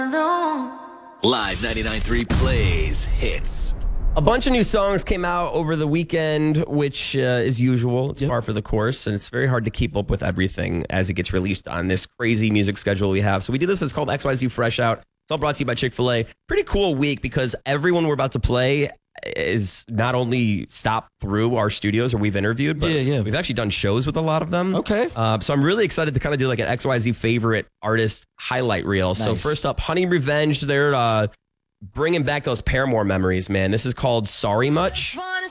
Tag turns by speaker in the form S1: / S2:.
S1: Live 99.3 plays hits.
S2: A bunch of new songs came out over the weekend, which is usual. It's par for the course, and it's very hard to keep up with everything as it gets released on this crazy music schedule we have. So we do this. It's called XYZ Fresh Out. It's all brought to you by Chick-fil-A. Pretty cool week because everyone we're about to play is not only stopped through our studios or we've interviewed, but we've actually done shows with a lot of them.
S3: Okay.
S2: So I'm really excited to kind of do like an XYZ favorite artist highlight reel. Nice. So first up, Honey Revenge. They're bringing back those Paramore memories, man. This is called Sorry Much.